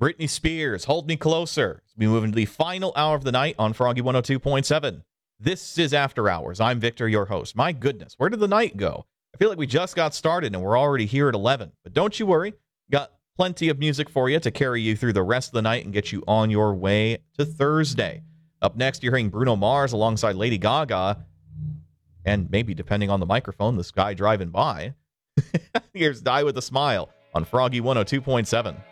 Britney Spears, Hold Me Closer. We move into the final hour of the night on Froggy 102.7. This is After Hours. I'm Victor, your host. My goodness, where did the night go? I feel like we just got started and we're already here at 11. But don't you worry. Got plenty of music for you to carry you through the rest of the night and get you on your way to Thursday. Up next, you're hearing Bruno Mars alongside Lady Gaga. And maybe, depending on the microphone, this guy driving by. Here's Die With a Smile on Froggy 102.7.